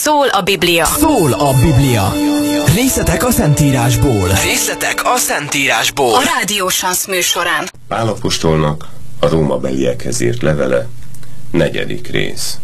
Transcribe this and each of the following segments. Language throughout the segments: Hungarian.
Szól a Biblia. Szól a Biblia. Részletek a Szentírásból. A Rádió Sansz műsorán. Pál apostolnak a rómabeliekhez írt levele, 4. rész.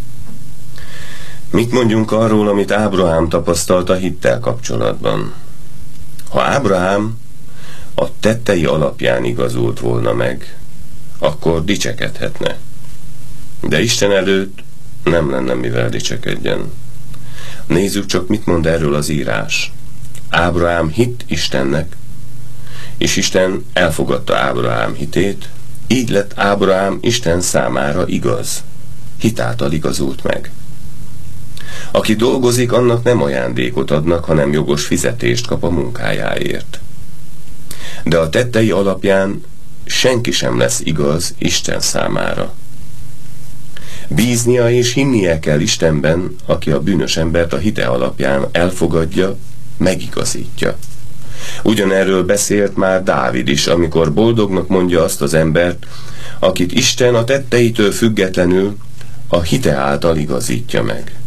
Mit mondjunk arról, amit Ábrahám tapasztalt a hittel kapcsolatban? Ha Ábrahám a tettei alapján igazult volna meg, akkor dicsekedhetne. De Isten előtt nem lenne mivel dicsekedjen. Nézzük csak, mit mond erről az írás. Ábrahám hitt Istennek, és Isten elfogadta Ábrahám hitét, így lett Ábrahám Isten számára igaz. Hitáltal igazult meg. Aki dolgozik, annak nem ajándékot adnak, hanem jogos fizetést kap a munkájáért. De a tettei alapján senki sem lesz igaz Isten számára. Bíznia és hinnie kell Istenben, aki a bűnös embert a hite alapján elfogadja, megigazítja. Ugyanerről beszélt már Dávid is, amikor boldognak mondja azt az embert, akit Isten a tetteitől függetlenül a hite által igazítja meg.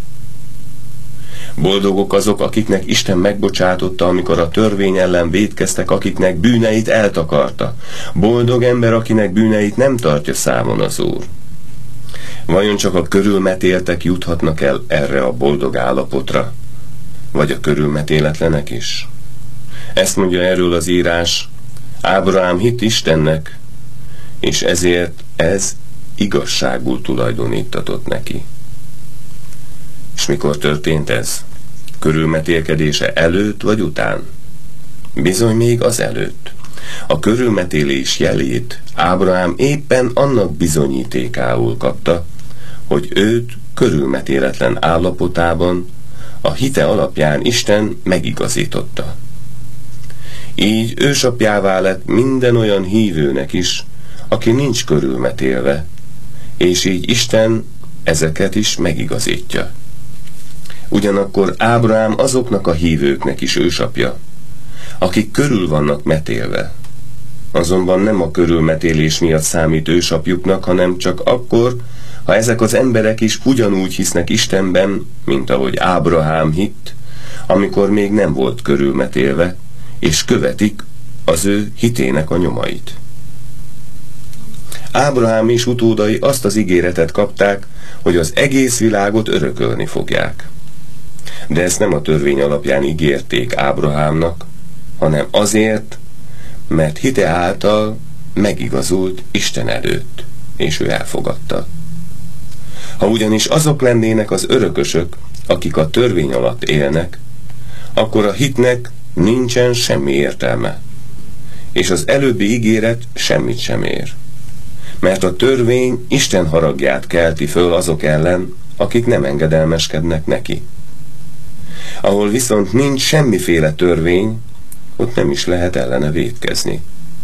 Boldogok azok, akiknek Isten megbocsátotta, amikor a törvény ellen vétkeztek, akiknek bűneit eltakarta. Boldog ember, akinek bűneit nem tartja számon az Úr. Vajon csak a körülmetéltek juthatnak el erre a boldog állapotra? Vagy a körülmetéletlenek is? Ezt mondja erről az írás: Ábrahám hitt Istennek, és ezért ez igazságul tulajdonítatott neki. És mikor történt ez? Körülmetélkedése előtt vagy után? Bizony még az előtt. A körülmetélés jelét Ábrahám éppen annak bizonyítékául kapta, hogy őt körülmetéletlen állapotában a hite alapján Isten megigazította. Így ősapjává lett minden olyan hívőnek is, aki nincs körülmetélve, és így Isten ezeket is megigazítja. Ugyanakkor Ábrahám azoknak a hívőknek is ősapja, akik körül vannak metélve. Azonban nem a körülmetélés miatt számít ősapjuknak, hanem csak akkor, ha ezek az emberek is ugyanúgy hisznek Istenben, mint ahogy Ábrahám hitt, amikor még nem volt körülmetélve, és követik az ő hitének a nyomait. Ábrahám és utódai azt az ígéretet kapták, hogy az egész világot örökölni fogják. De ezt nem a törvény alapján ígérték Ábrahámnak, hanem azért, mert hite által megigazult Isten előtt, és ő elfogadta. Ha ugyanis azok lennének az örökösök, akik a törvény alatt élnek, akkor a hitnek nincsen semmi értelme, és az előbbi ígéret semmit sem ér. Mert a törvény Isten haragját kelti föl azok ellen, akik nem engedelmeskednek neki. Ahol viszont nincs semmiféle törvény, ott nem is lehet ellene vétkezni.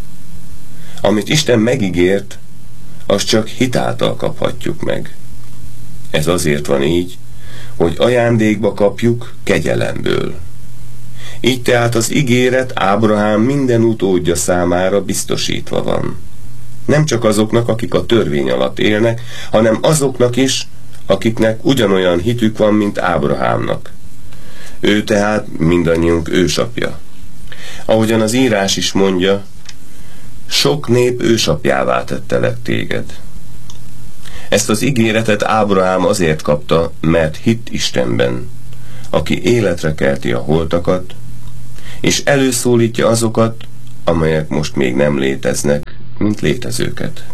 Amit Isten megígért, azt csak hitáltal kaphatjuk meg. Ez azért van így, hogy ajándékba kapjuk kegyelemből. Így tehát az ígéret Ábrahám minden utódja számára biztosítva van. Nem csak azoknak, akik a törvény alatt élnek, hanem azoknak is, akiknek ugyanolyan hitük van, mint Ábrahámnak. Ő tehát mindannyiunk ősapja. Ahogyan az írás is mondja, sok nép ősapjává tettelek téged. Ezt az ígéretet Ábrahám azért kapta, mert hitt Istenben, aki életre kelti a holtakat, és előszólítja azokat, amelyek most még nem léteznek, mint létezőket.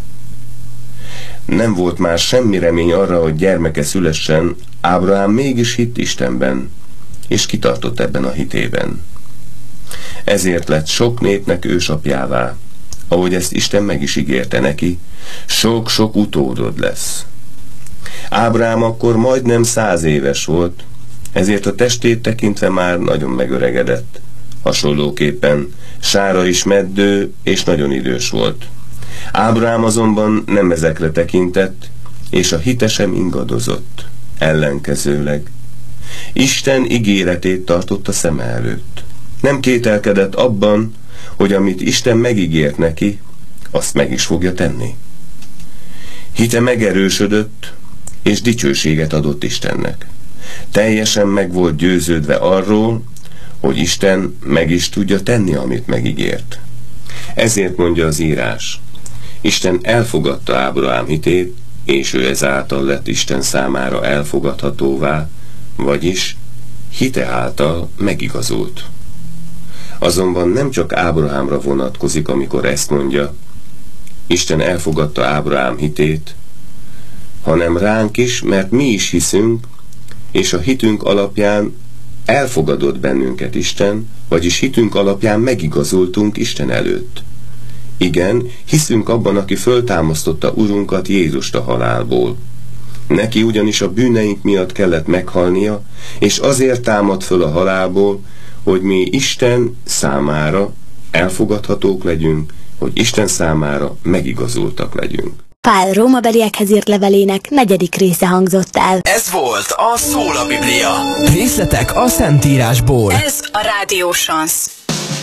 Nem volt már semmi remény arra, hogy gyermeke szülessen, Ábrahám mégis hitt Istenben, és kitartott ebben a hitében. Ezért lett sok népnek ősapjává, ahogy ezt Isten meg is ígérte neki, sok-sok utódod lesz. Ábrahám akkor majdnem 100 éves volt, ezért a testét tekintve már nagyon megöregedett. Hasonlóképpen Sára is meddő és nagyon idős volt. Ábrahám azonban nem ezekre tekintett, és a hite sem ingadozott. Ellenkezőleg Isten ígéretét tartotta szeme előtt. Nem kételkedett abban, hogy amit Isten megígért neki, azt meg is fogja tenni. Hite megerősödött, és dicsőséget adott Istennek. Teljesen meg volt győződve arról, hogy Isten meg is tudja tenni, amit megígért. Ezért mondja az írás: Isten elfogadta Ábrahám hitét, és ő ezáltal lett Isten számára elfogadhatóvá, vagyis hite által megigazult. Azonban nem csak Ábrahámra vonatkozik, amikor ezt mondja, Isten elfogadta Ábrahám hitét, hanem ránk is, mert mi is hiszünk, és a hitünk alapján elfogadott bennünket Isten, vagyis hitünk alapján megigazultunk Isten előtt. Igen, hiszünk abban, aki föltámasztotta Urunkat, Jézust a halálból. Neki ugyanis a bűneink miatt kellett meghalnia, és azért támad föl a halálból, hogy mi Isten számára elfogadhatók legyünk, hogy Isten számára megigazultak legyünk. Pál rómabeliekhez írt levelének 4. része hangzott el. Ez volt a Szól a Biblia. Részletek a Szentírásból. Ez a Rádió Chance.